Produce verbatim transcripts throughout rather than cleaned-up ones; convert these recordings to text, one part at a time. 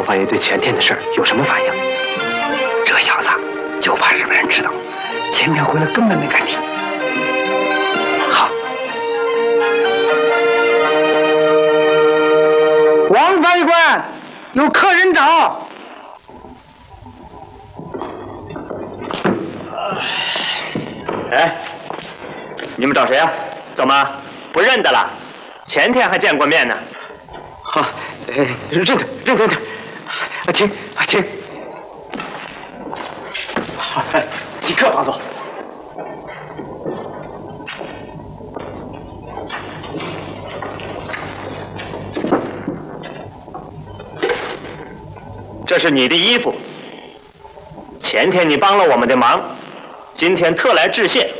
长方爷对前天的事儿有什么反应？ 这小子就怕日本人知道，前天回来根本没敢提。好，王翻译官，有客人找。 哎，你们找谁啊？怎么不认得了？前天还见过面呢。啊，呃，认得，认得，认得。啊，请，啊，请。好，即刻放走。这是你的衣服。前天你帮了我们的忙，今天特来致谢。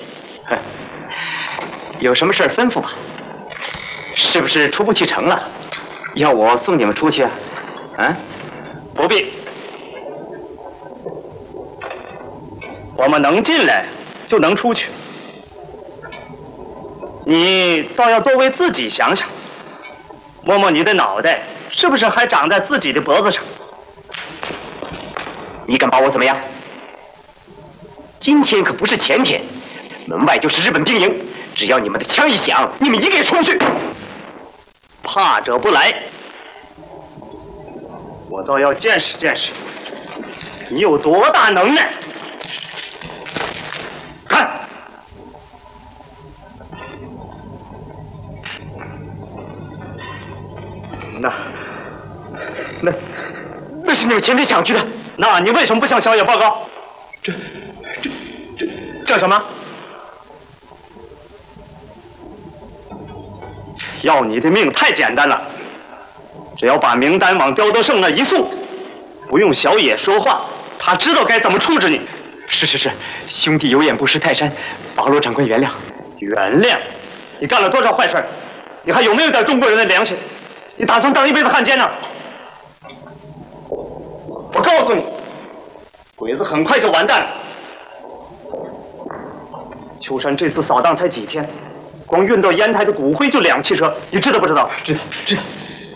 有什么事吩咐吧？是不是出不去城了？要我送你们出去啊？啊？不必，我们能进来就能出去。你倒要多为自己想想，摸摸你的脑袋，是不是还长在自己的脖子上？你敢把我怎么样？今天可不是前天，门外就是日本兵营，只要你们的枪一响，你们一个也出不去。怕者不来，我倒要见识见识你有多大能耐。看，那那那是你们前天抢去的，那你为什么不向小野报告？这这这这什么？要你的命太简单了，只要把名单往刁德胜那一送，不用小野说话，他知道该怎么处置你。是是是，兄弟有眼不识泰山，保罗长官原谅。原谅？你干了多少坏事？你还有没有点中国人的良心？你打算当一辈子汉奸呢？我告诉你，鬼子很快就完蛋了。秋山这次扫荡才几天，光运到烟台的骨灰就两汽车，你知道不知道？知道，知道。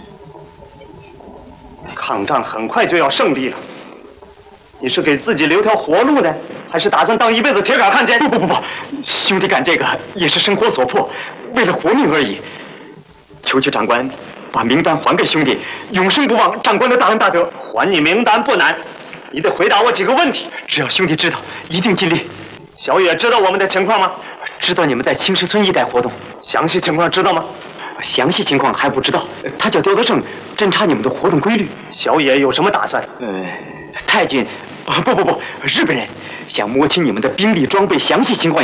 抗战很快就要胜利了，你是给自己留条活路呢，还是打算当一辈子铁杆汉奸？不不不不，兄弟干这个也是生活所迫，为了活命而已。求求长官把名单还给兄弟，永生不忘长官的大恩大德。还你名单不难，你得回答我几个问题。只要兄弟知道，一定尽力。小野知道我们的情况吗？知道你们在青石村一带活动，详细情况知道吗？详细情况还不知道。他叫刁德胜，侦查你们的活动规律。小野有什么打算？呃，太君，啊不不不，日本人想摸清你们的兵力装备详细情况。